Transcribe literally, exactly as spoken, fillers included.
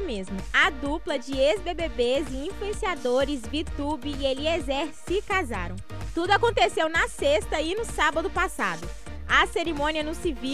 mesmo. A dupla de ex-B B Bs e influenciadores VTube e Eliezer se casaram. Tudo aconteceu na sexta e no sábado passado. A cerimônia no civil